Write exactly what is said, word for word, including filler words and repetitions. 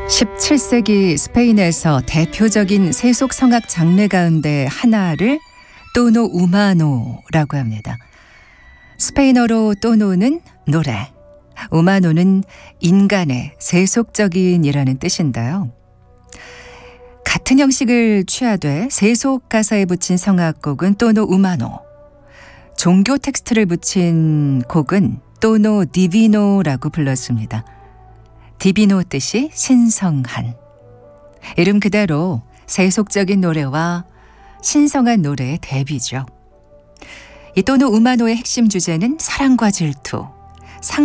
십칠 세기 스페인에서 대표적인 세속 성악 장르 가운데 하나를 또노 우마노라고 합니다. 스페인어로 또노는 노래, 우마노는 인간의 세속적인이라는 뜻인데요. 같은 형식을 취하되 세속 가사에 붙인 성악곡은 또노 우마노, 종교 텍스트를 붙인 곡은 또노 디비노라고 불렀습니다. 디비노 뜻이 신성한. 이름 그대로 세속적인 노래와 신성한 노래의 대비죠. 이 또노 우마노의 핵심 주제는 사랑과 질투,